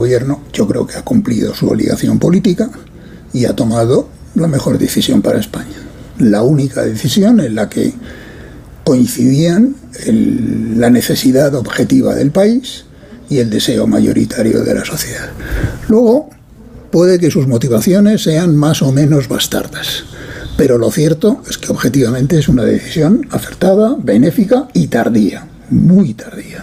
gobierno yo creo que ha cumplido su obligación política y ha tomado la mejor decisión para España. La única decisión en la que coincidían la necesidad objetiva del país y el deseo mayoritario de la sociedad. Luego, puede que sus motivaciones sean más o menos bastardas, pero lo cierto es que objetivamente es una decisión acertada, benéfica y tardía, muy tardía.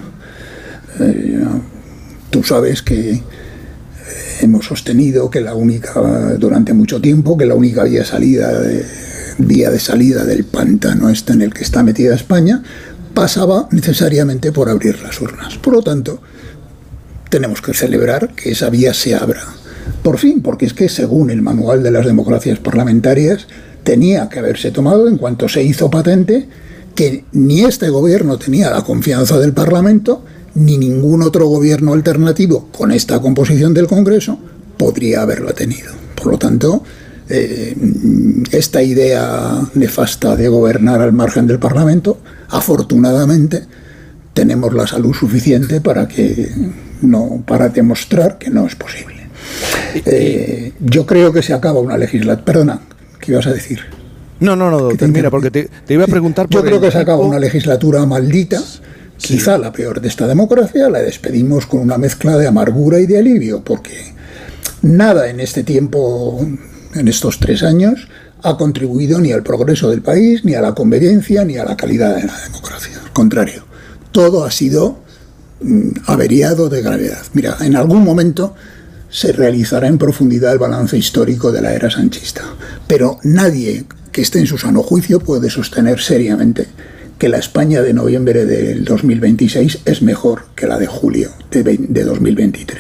Tú sabes que hemos sostenido que durante mucho tiempo, que la única vía de salida del pantano en el que está metida España pasaba necesariamente por abrir las urnas. Por lo tanto, tenemos que celebrar que esa vía se abra. Por fin, porque es que según el manual de las democracias parlamentarias tenía que haberse tomado en cuanto se hizo patente que ni este gobierno tenía la confianza del Parlamento, ni ningún otro gobierno alternativo con esta composición del Congreso podría haberla tenido. Por lo tanto, esta idea nefasta de gobernar al margen del Parlamento, afortunadamente, tenemos la salud suficiente para demostrar que no es posible. Yo creo que se acaba una legislatura. Perdona, ¿qué ibas a decir? No, termina, porque te iba a preguntar por Yo creo que se acaba una legislatura maldita, quizá la peor de esta democracia. La despedimos con una mezcla de amargura y de alivio, porque nada en este tiempo, en estos 3 años, ha contribuido ni al progreso del país, ni a la convivencia, ni a la calidad de la democracia. Al contrario, todo ha sido averiado de gravedad. Mira, en algún momento se realizará en profundidad el balance histórico de la era sanchista, pero nadie que esté en su sano juicio puede sostener seriamente que la España de noviembre del 2026 es mejor que la de julio de 2023.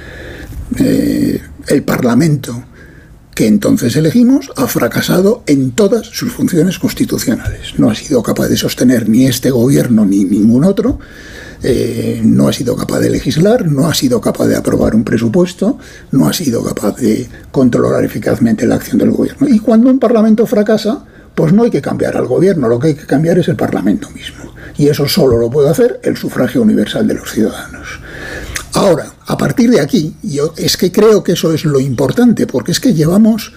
El Parlamento que entonces elegimos ha fracasado en todas sus funciones constitucionales. No ha sido capaz de sostener ni este gobierno ni ningún otro, no ha sido capaz de legislar, no ha sido capaz de aprobar un presupuesto, no ha sido capaz de controlar eficazmente la acción del gobierno. Y cuando un Parlamento fracasa, pues no hay que cambiar al gobierno, lo que hay que cambiar es el Parlamento mismo. Y eso solo lo puede hacer el sufragio universal de los ciudadanos. Ahora, a partir de aquí, yo es que creo que eso es lo importante, porque es que llevamos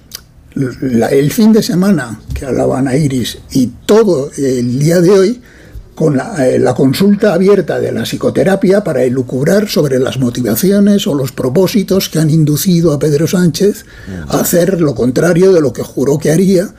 el fin de semana que hablaba Ana Iris y todo el día de hoy con la consulta abierta de la psicoterapia para elucubrar sobre las motivaciones o los propósitos que han inducido a Pedro Sánchez a hacer lo contrario de lo que juró que haría,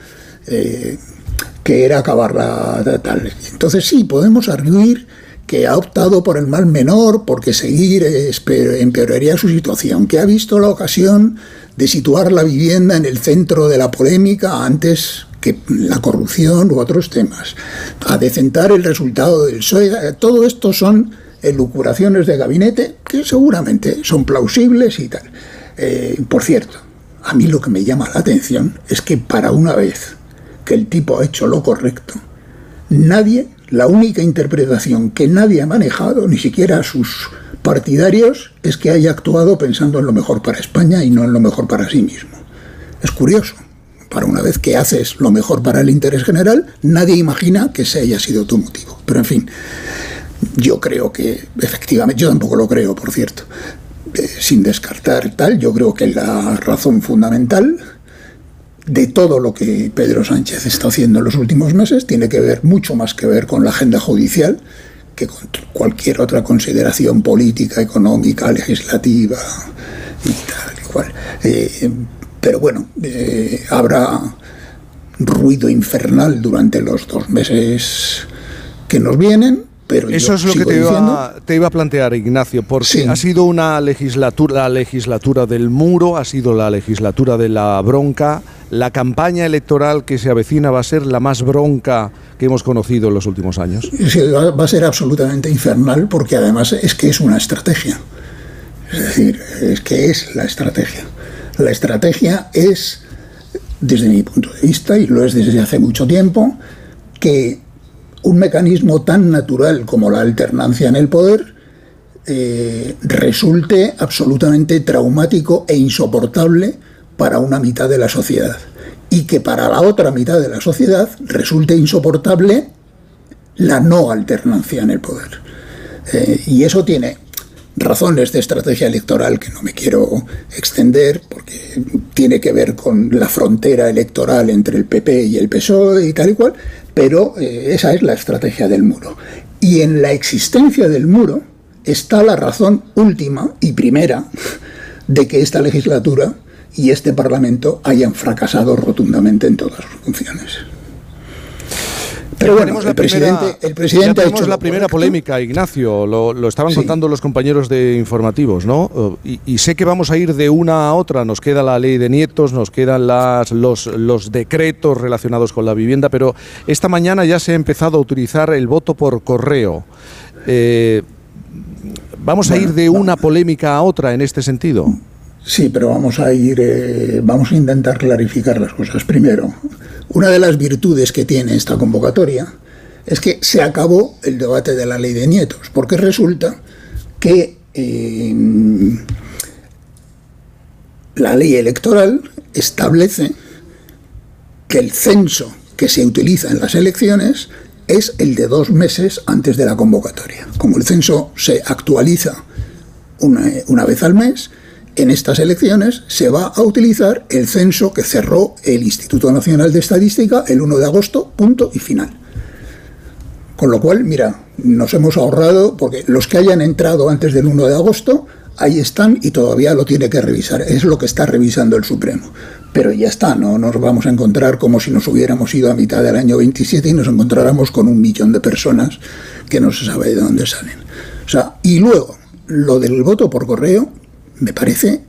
que era acabarla tal. Entonces sí, podemos arguir que ha optado por el mal menor porque seguir empeoraría su situación, que ha visto la ocasión de situar la vivienda en el centro de la polémica antes que la corrupción u otros temas, a decentar el resultado del PSOE. Todo esto son elucubraciones de gabinete que seguramente son plausibles y tal. Por cierto, a mí lo que me llama la atención es que para una vez que el tipo ha hecho lo correcto, la única interpretación que nadie ha manejado, ni siquiera sus partidarios, es que haya actuado pensando en lo mejor para España y no en lo mejor para sí mismo. Es curioso. Para una vez que haces lo mejor para el interés general, nadie imagina que ese haya sido tu motivo. Pero en fin, yo creo que efectivamente, yo tampoco lo creo, por cierto, sin descartar tal, yo creo que la razón fundamental de todo lo que Pedro Sánchez está haciendo en los últimos meses tiene que ver, mucho más que ver con la agenda judicial que con cualquier otra consideración política, económica, legislativa y tal y cual. Pero bueno, habrá ruido infernal durante los 2 meses que nos vienen. Pero eso es lo que te iba a plantear, Ignacio, porque sí, ha sido una legislatura, la legislatura del muro, ha sido la legislatura de la bronca. La campaña electoral que se avecina va a ser la más bronca que hemos conocido en los últimos años. Sí, va a ser absolutamente infernal, porque además es que es una estrategia. Es decir, es que es la estrategia. La estrategia es, desde mi punto de vista, y lo es desde hace mucho tiempo, que un mecanismo tan natural como la alternancia en el poder resulte absolutamente traumático e insoportable para una mitad de la sociedad, y que para la otra mitad de la sociedad resulte insoportable la no alternancia en el poder. Y eso tiene razones de estrategia electoral que no me quiero extender porque tiene que ver con la frontera electoral entre el PP y el PSOE y tal y cual, pero esa es la estrategia del muro. Y en la existencia del muro está la razón última y primera de que esta legislatura y este Parlamento hayan fracasado rotundamente en todas sus funciones. Pero bueno, el presidente ha hecho la primera polémica, Ignacio, lo estaban contando los compañeros de informativos, ¿no? Y sé que vamos a ir de una a otra, nos queda la ley de nietos, nos quedan los decretos relacionados con la vivienda, pero esta mañana ya se ha empezado a utilizar el voto por correo. ¿Vamos a ir de una polémica a otra en este sentido? Sí, pero vamos a intentar clarificar las cosas. Primero, una de las virtudes que tiene esta convocatoria es que se acabó el debate de la ley de nietos, porque resulta que la ley electoral establece que el censo que se utiliza en las elecciones es el de 2 meses antes de la convocatoria. Como el censo se actualiza una vez al mes, en estas elecciones se va a utilizar el censo que cerró el Instituto Nacional de Estadística el 1 de agosto, punto y final. Con lo cual, mira, nos hemos ahorrado, porque los que hayan entrado antes del 1 de agosto, ahí están y todavía lo tiene que revisar. Es lo que está revisando el Supremo. Pero ya está, no nos vamos a encontrar como si nos hubiéramos ido a mitad del año 27 y nos encontráramos con 1 millón de personas que no se sabe de dónde salen. O sea, y luego, lo del voto por correo, me parece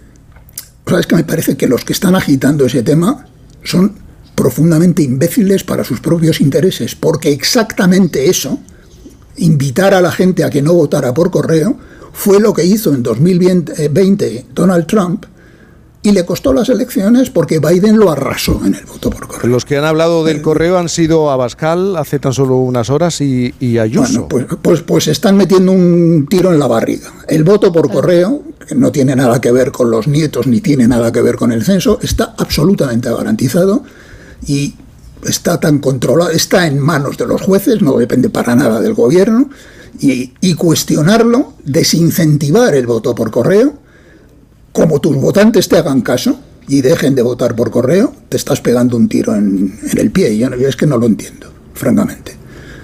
que los que están agitando ese tema son profundamente imbéciles para sus propios intereses, porque exactamente eso, invitar a la gente a que no votara por correo, fue lo que hizo en 2020 Donald Trump, y le costó las elecciones porque Biden lo arrasó en el voto por correo. Los que han hablado del correo han sido Abascal hace tan solo unas horas y Ayuso. Bueno, pues están metiendo un tiro en la barriga. El voto por correo, que no tiene nada que ver con los nietos ni tiene nada que ver con el censo, está absolutamente garantizado y está tan controlado, está en manos de los jueces, no depende para nada del gobierno, y cuestionarlo, desincentivar el voto por correo, como tus votantes te hagan caso y dejen de votar por correo, te estás pegando un tiro en el pie. Yo es que no lo entiendo, francamente.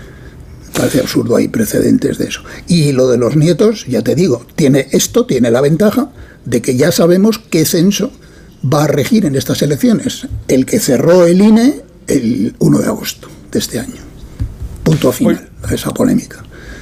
Parece absurdo, hay precedentes de eso. Y lo de los nietos, ya te digo, tiene la ventaja de que ya sabemos qué censo va a regir en estas elecciones. El que cerró el INE el 1 de agosto de este año. Punto final a esa polémica.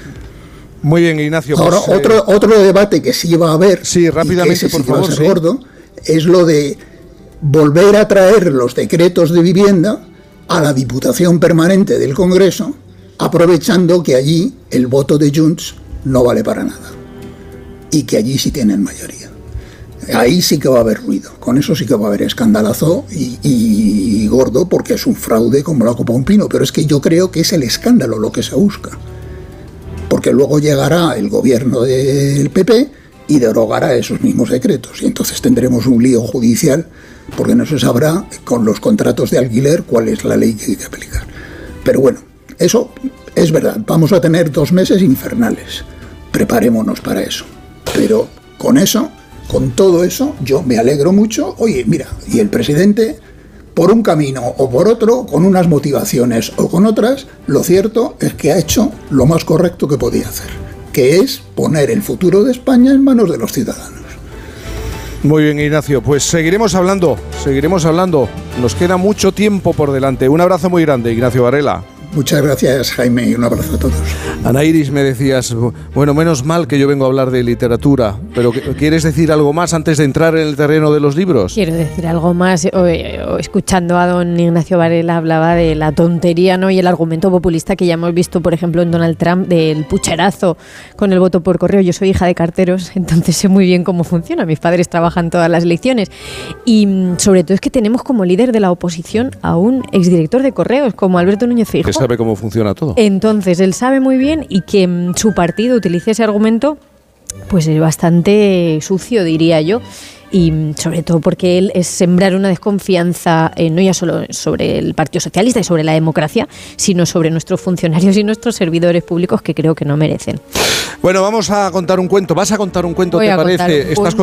Muy bien, Ignacio. Ahora, otro debate que sí va a haber, sí, rápidamente, por favor, sí, gordo, es lo de volver a traer los decretos de vivienda a la Diputación Permanente del Congreso, aprovechando que allí el voto de Junts no vale para nada y que allí sí tienen mayoría. Ahí sí que va a haber ruido, con eso sí que va a haber escandalazo y gordo, porque es un fraude como la copa de un pino, pero es que yo creo que es el escándalo lo que se busca. Porque luego llegará el gobierno del PP y derogará esos mismos decretos. Y entonces tendremos un lío judicial porque no se sabrá con los contratos de alquiler cuál es la ley que hay que aplicar. Pero bueno, eso es verdad. Vamos a tener 2 meses infernales. Preparémonos para eso. Pero con todo eso, yo me alegro mucho. Oye, mira, y el presidente, por un camino o por otro, con unas motivaciones o con otras, lo cierto es que ha hecho lo más correcto que podía hacer, que es poner el futuro de España en manos de los ciudadanos. Muy bien, Ignacio, pues seguiremos hablando. Nos queda mucho tiempo por delante. Un abrazo muy grande, Ignacio Varela. Muchas gracias, Jaime, y un abrazo a todos. Ana Iris, me decías, bueno, menos mal que yo vengo a hablar de literatura, pero ¿quieres decir algo más antes de entrar en el terreno de los libros? Quiero decir algo más. Escuchando a don Ignacio Varela, hablaba de la tontería, ¿no?, y el argumento populista que ya hemos visto, por ejemplo, en Donald Trump, del pucherazo con el voto por correo. Yo soy hija de carteros, entonces sé muy bien cómo funciona. Mis padres trabajan todas las elecciones. Y sobre todo es que tenemos como líder de la oposición a un exdirector de correos, como Alberto Núñez Feijóo. Sabe cómo funciona todo. Entonces, él sabe muy bien, y que su partido utilice ese argumento, pues es bastante sucio, diría yo. y sobre todo porque él es sembrar una desconfianza no ya solo sobre el Partido Socialista y sobre la democracia, sino sobre nuestros funcionarios y nuestros servidores públicos, que creo que no merecen. Bueno, vamos a contar un cuento. ¿Vas a contar un cuento, te parece? Estás